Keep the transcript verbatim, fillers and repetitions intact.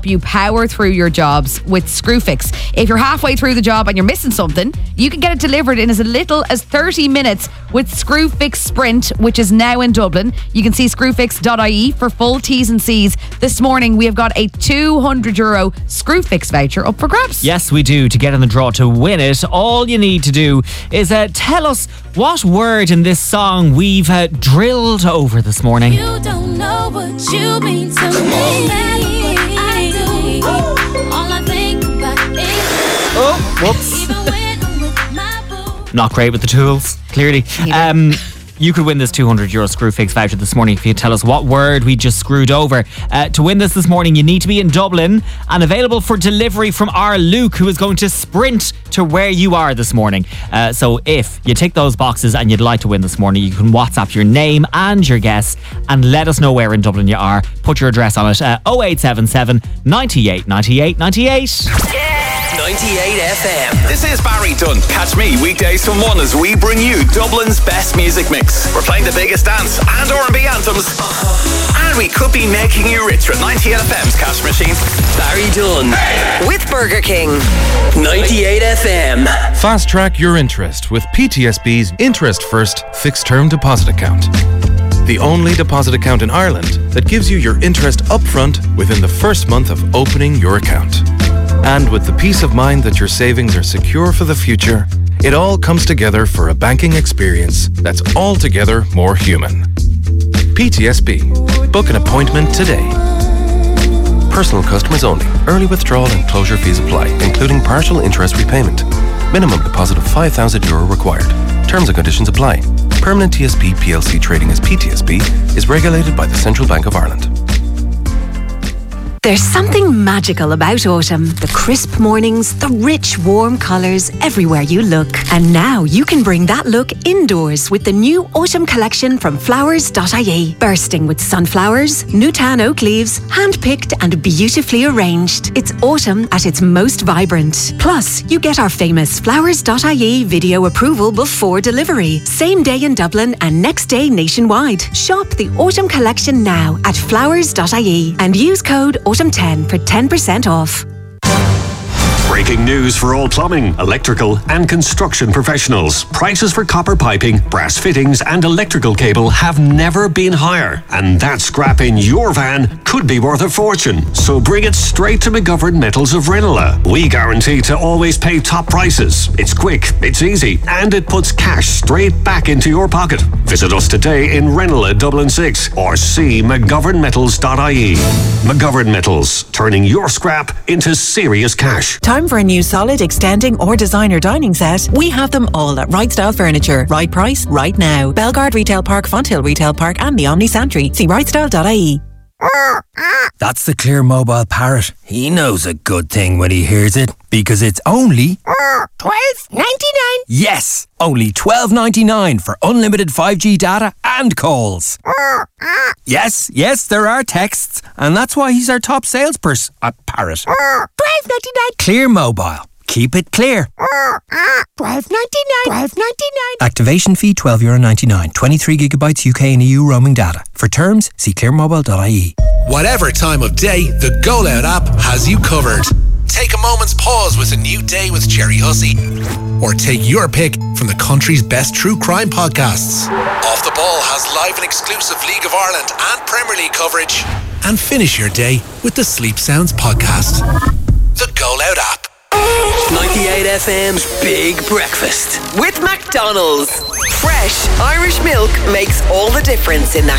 help you power through your jobs with Screwfix. If you're halfway through the job and you're missing something, you can get it delivered in as little as thirty minutes with Screwfix Sprint, which is now in Dublin. You can see screwfix dot I E for full T's and C's. This morning we have got a two hundred euro Screwfix voucher up for grabs. Yes, we do. To get in the draw to win it, all you need to do is uh, tell us what word in this song we've uh, drilled over this morning. You don't know what you mean to me. I do. All I think about is Oh, whoops. even when I'm with my boo. Not great with the tools, clearly. Um, you could win this two hundred euro Screwfix voucher this morning if you tell us what word we just screwed over. Uh, to win this this morning, you need to be in Dublin and available for delivery from our Luke, who is going to sprint to where you are this morning. Uh, so if you tick those boxes and you'd like to win this morning, you can WhatsApp your name and your guess and let us know where in Dublin you are. Put your address on it. Uh, oh eight seven seven, ninety-eight, ninety-eight, ninety-eight. ninety-eight F M. This is Barry Dunn. Catch me weekdays from one as we bring you Dublin's best music mix. We're playing the biggest dance and R and B anthems. And we could be making you richer at ninety-eight F M's cash machine. Barry Dunn. With Burger King. ninety-eight F M. Fast track your interest with P T S B's Interest First Fixed Term Deposit Account. The only deposit account in Ireland that gives you your interest upfront within the first month of opening your account. And with the peace of mind that your savings are secure for the future, it all comes together for a banking experience that's altogether more human. P T S B. Book an appointment today. Personal customers only. Early withdrawal and closure fees apply, including partial interest repayment. Minimum deposit of five thousand euro required. Terms and conditions apply. Permanent T S B P L C trading as P T S B is regulated by the Central Bank of Ireland. There's something magical about autumn. The crisp mornings, the rich, warm colours everywhere you look. And now you can bring that look indoors with the new autumn collection from flowers dot I E. Bursting with sunflowers, Newtown oak leaves, hand-picked and beautifully arranged. It's autumn at its most vibrant. Plus, you get our famous flowers dot I E video approval before delivery. Same day in Dublin and next day nationwide. Shop the autumn collection now at flowers dot I E and use code autumn ten for ten percent off. Breaking news for all plumbing, electrical and construction professionals. Prices for copper piping, brass fittings and electrical cable have never been higher. And that scrap in your van could be worth a fortune. So bring it straight to McGovern Metals of Ranelagh. We guarantee to always pay top prices. It's quick, it's easy and it puts cash straight back into your pocket. Visit us today in Ranelagh, Dublin six or see mcgovern metals dot I E. McGovern Metals, turning your scrap into serious cash. Time for a new solid, extending or designer dining set? We have them all at Right Style Furniture. Right price, right now. Belgard Retail Park, Fonthill Retail Park and the Omni Santry. See right style dot I E. That's the Clear Mobile Parrot. He knows a good thing when he hears it, because it's only twelve ninety-nine. Yes, only twelve ninety-nine for unlimited five G data and calls. Yes, yes, there are texts, and that's why he's our top salesperson at Parrot. twelve ninety-nine. Clear Mobile. Keep it clear. twelve ninety-nine. twelve ninety-nine. Activation fee twelve euro ninety-nine. twenty-three gigabytes U K and E U roaming data. For terms, see clear mobile dot I E. Whatever time of day, the Go Loud app has you covered. Take a moment's pause with a new day with Jerry Hussey. Or take your pick from the country's best true crime podcasts. Off the Ball has live and exclusive League of Ireland and Premier League coverage. And finish your day with the Sleep Sounds podcast. The Go Loud app. ninety-eight F M's Big Breakfast with McDonald's. Fresh Irish milk makes all the difference in that